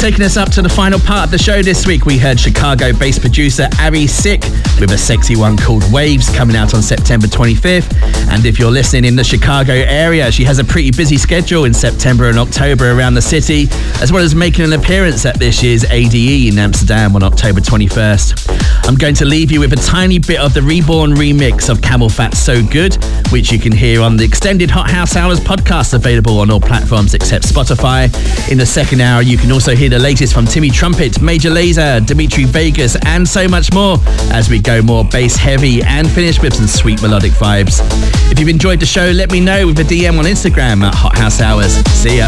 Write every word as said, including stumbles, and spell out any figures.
Taking us up to the final part of the show this week, we heard Chicago-based producer Ari Sick with a sexy one called Waves coming out on September twenty-fifth. And if you're listening in the Chicago area, she has a pretty busy schedule in September and October around the city, as well as making an appearance at this year's A D E in Amsterdam on October twenty-first. I'm going to leave you with a tiny bit of the Reborn remix of Camel Fat's So Good, which you can hear on the extended Hot House Hours podcast, available on all platforms except Spotify. In the second hour, you can also hear the latest from Timmy Trumpet, Major Lazer, Dimitri Vegas, and so much more, as we go more bass heavy and finish with some sweet melodic vibes. If you've enjoyed the show, let me know with a D M on Instagram at Hot House Hours. See ya.